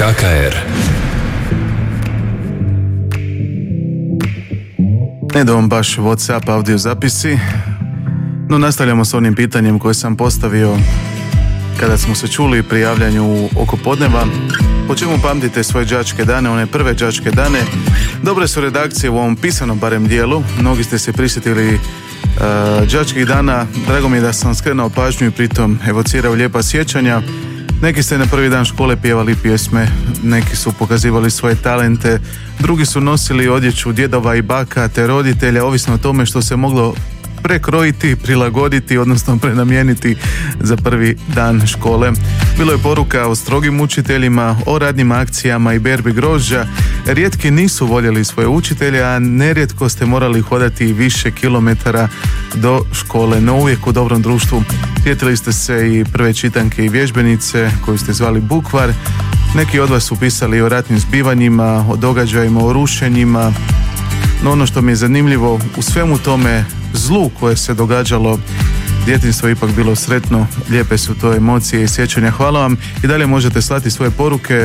KKR. Ne da vam baš WhatsApp audio zapisi, no nastavljamo s onim pitanjem koje sam postavio kada smo se čuli pri javljanju oko podneva. Po čemu pamtite svoje đačke dane, one prve đačke dane? Dobre su redakcije u ovom pisanom barem dijelu. Mnogi ste se prisjetili đačkih dana. Drago mi je da sam skrenuo pažnju i pritom evocirao lijepa sjećanja. Neki ste na prvi dan škole pjevali pjesme, neki su pokazivali svoje talente, drugi su nosili odjeću djedova i baka te roditelja, ovisno o tome što se moglo prekrojiti, prilagoditi, odnosno prenamijeniti za prvi dan škole. Bilo je poruka o strogim učiteljima, o radnim akcijama i berbi grožđa. Rijetki nisu voljeli svoje učitelje, a nerijetko ste morali hodati više kilometara do škole, no uvijek u dobrom društvu. Sjetili ste se i prve čitanke i vježbenice koju ste zvali Bukvar. Neki od vas su pisali o ratnim zbivanjima, o događajima, o rušenjima. No ono što mi je zanimljivo, u svemu tome zlu koje se događalo, djetinjstvo je ipak bilo sretno, lijepe su to emocije i sjećanja. Hvala vam i dalje možete slati svoje poruke